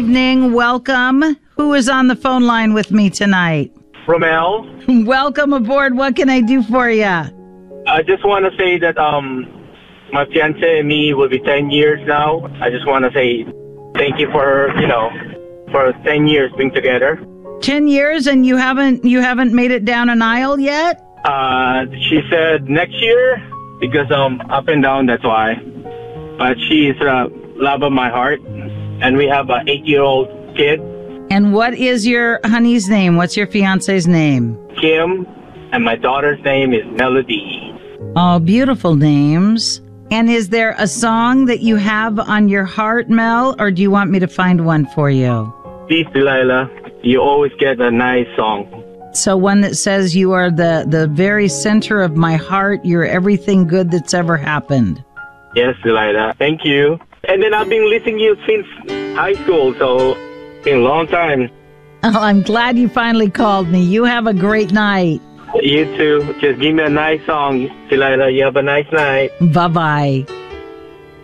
Evening, welcome. Who is on the phone line with me tonight? Romel, Welcome aboard. What can I do for you? I just want to say that my fiance and me will be 10 years now. I just want to say thank you for, for 10 years being together. 10 years and you haven't made it down an aisle yet? She said next year because up and down, that's why. But she is love of my heart, and we have an 8-year-old kid. And what is your honey's name? What's your fiance's name? Kim, and my daughter's name is Melody. Oh, beautiful names. And is there a song that you have on your heart, Mel, or do you want me to find one for you? Please, Delilah, you always get a nice song. So one that says you are the very center of my heart. You're everything good that's ever happened. Yes, Delilah. Thank you. And then I've been listening to you since high school, so it's been a long time. Oh, I'm glad you finally called me. You have a great night. You too. Just give me a nice song, Delilah. You have a nice night. Bye-bye.